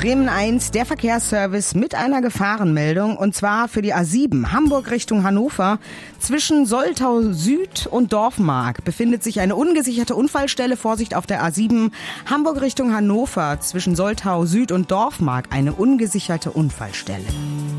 Bremen 1, der Verkehrsservice mit einer Gefahrenmeldung, und zwar für die A7 Hamburg Richtung Hannover. Zwischen Soltau Süd und Dorfmark befindet sich eine ungesicherte Unfallstelle. Vorsicht auf der A7 Hamburg Richtung Hannover. Zwischen Soltau Süd und Dorfmark eine ungesicherte Unfallstelle.